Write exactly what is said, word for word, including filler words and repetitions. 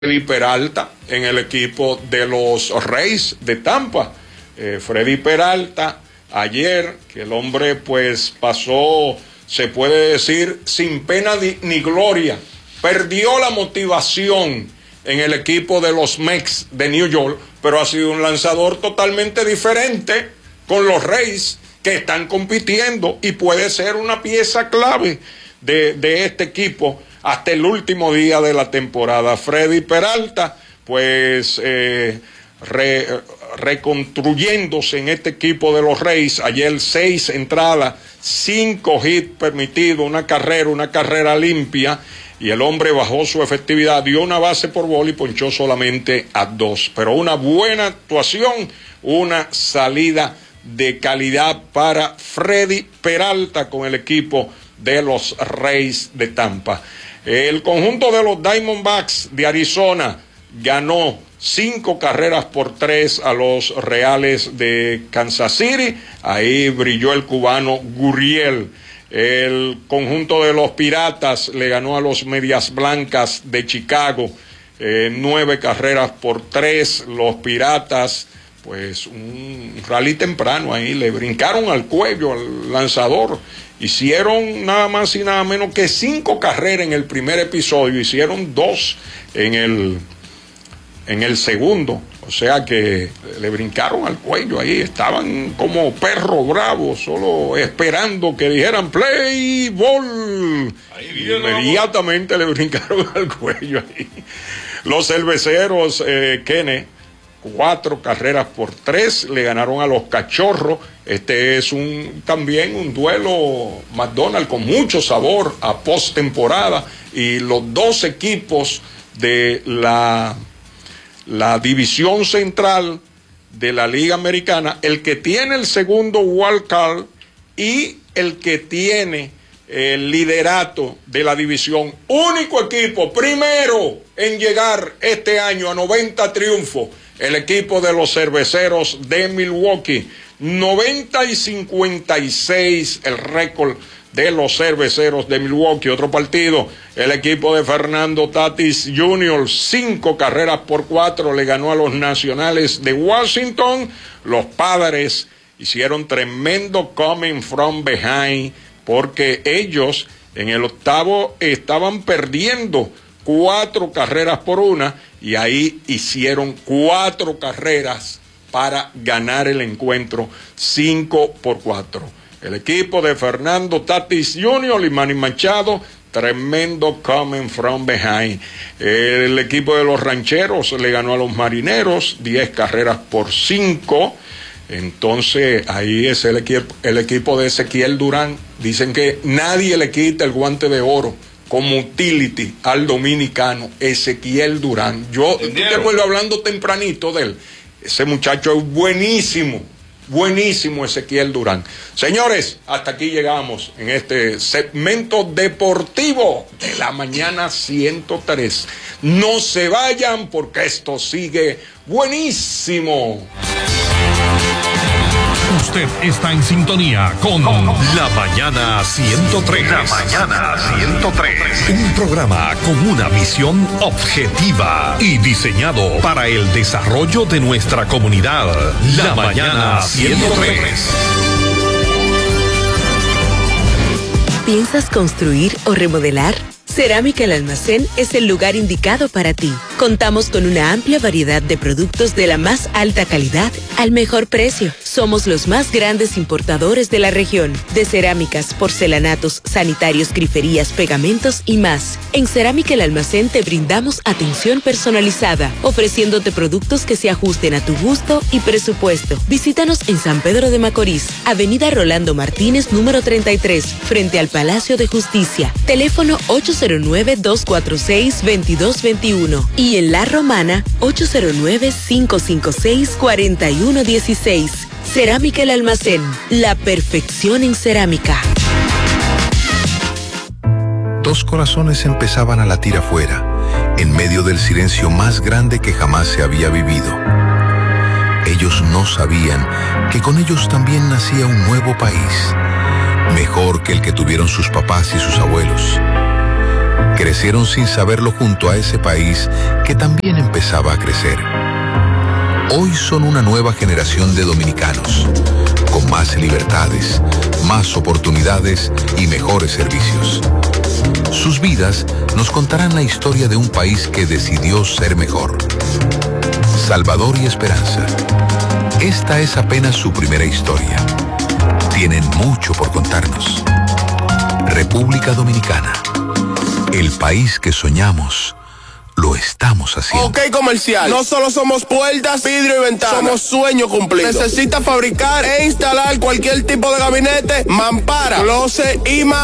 Freddy Peralta en el equipo de los Reyes de Tampa. Eh, Freddy Peralta ayer, que el hombre pues pasó, se puede decir, sin pena ni gloria, perdió la motivación en el equipo de los Mets de New York, pero ha sido un lanzador totalmente diferente con los Reyes que están compitiendo y puede ser una pieza clave de, de este equipo hasta el último día de la temporada. Freddy Peralta, pues eh, re, reconstruyéndose en este equipo de los Reyes. Ayer seis entradas, cinco hits permitidos, una carrera, una carrera limpia, y el hombre bajó su efectividad, dio una base por bola y ponchó solamente a dos. Pero una buena actuación, una salida de calidad para Freddy Peralta con el equipo de los Reyes de Tampa. El conjunto de los Diamondbacks de Arizona ganó cinco carreras por tres a los Reales de Kansas City. Ahí brilló el cubano Gurriel. El conjunto de los Piratas le ganó a los Medias Blancas de Chicago eh, nueve carreras por tres. Los Piratas, pues un rally temprano ahí, le brincaron al cuello al lanzador. Hicieron nada más y nada menos que cinco carreras en el primer episodio, hicieron dos en el, en el segundo. O sea que le brincaron al cuello ahí, estaban como perro bravo, solo esperando que dijeran play ball. Ahí inmediatamente le brincaron al cuello ahí. Los cerveceros, eh, Kene, cuatro carreras por tres, le ganaron a los Cachorros. Este es un también un duelo McDonald's con mucho sabor a postemporada, y los dos equipos de la, la división central de la Liga Americana, el que tiene el segundo wild card y el que tiene el liderato de la división, único equipo primero en llegar este año a noventa triunfos, el equipo de los Cerveceros de Milwaukee. noventa y cincuenta y seis el récord de los Cerveceros de Milwaukee. Otro partido, el equipo de Fernando Tatis junior, cinco carreras por cuatro, le ganó a los Nacionales de Washington. Los Padres hicieron tremendo coming from behind, porque ellos en el octavo estaban perdiendo cuatro carreras por una, y ahí hicieron cuatro carreras para ganar el encuentro, cinco por cuatro. El equipo de Fernando Tatis junior y Manny Machado, tremendo coming from behind. El equipo de los Rancheros le ganó a los Marineros, diez carreras por cinco. Entonces ahí es el equipo, el equipo de Ezequiel Durán. Dicen que nadie le quita el guante de oro como utility al dominicano Ezequiel Durán. Yo te acuerdo hablando tempranito de él. Ese muchacho es buenísimo, buenísimo Ezequiel Durán. Señores, hasta aquí llegamos en este segmento deportivo de la mañana ciento tres. No se vayan porque esto sigue buenísimo. Usted está en sintonía con, con La Mañana ciento tres. La Mañana ciento tres. Un programa con una visión objetiva y diseñado para el desarrollo de nuestra comunidad. La, La Mañana ciento tres. ¿Piensas construir o remodelar? Cerámica El Almacén es el lugar indicado para ti. Contamos con una amplia variedad de productos de la más alta calidad al mejor precio. Somos los más grandes importadores de la región, de cerámicas, porcelanatos, sanitarios, griferías, pegamentos y más. En Cerámica El Almacén te brindamos atención personalizada, ofreciéndote productos que se ajusten a tu gusto y presupuesto. Visítanos en San Pedro de Macorís, Avenida Rolando Martínez, número treinta y tres, frente al Palacio de Justicia. Teléfono ocho cero nueve, dos cuatro seis, dos dos dos uno y en La Romana ocho cero nueve, cinco cinco seis, cuatro uno uno seis. Cerámica El Almacén, la perfección en cerámica. Dos corazones empezaban a latir afuera, en medio del silencio más grande que jamás se había vivido. Ellos no sabían que con ellos también nacía un nuevo país, mejor que el que tuvieron sus papás y sus abuelos. Crecieron sin saberlo junto a ese país que también empezaba a crecer. Hoy son una nueva generación de dominicanos, con más libertades, más oportunidades y mejores servicios. Sus vidas nos contarán la historia de un país que decidió ser mejor. Salvador y Esperanza. Esta es apenas su primera historia. Tienen mucho por contarnos. República Dominicana. El país que soñamos, lo estamos haciendo. Ok, comercial. No solo somos puertas, vidrio y ventanas. Somos sueño cumplido. Necesita fabricar e instalar cualquier tipo de gabinete, mampara, closet y más.